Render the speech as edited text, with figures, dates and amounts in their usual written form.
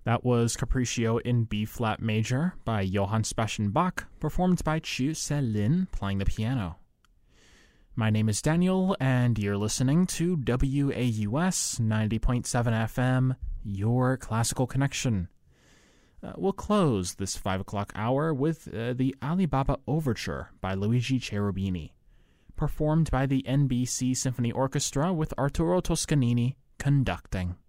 That was Capriccio in B-flat major by Johann Sebastian Bach, performed by Chiu Se-lin playing the piano. My name is Daniel, and you're listening to WAUS 90.7 FM, Your Classical Connection. We'll close this 5 o'clock hour with the Alibaba Overture by Luigi Cherubini, performed by the NBC Symphony Orchestra with Arturo Toscanini conducting.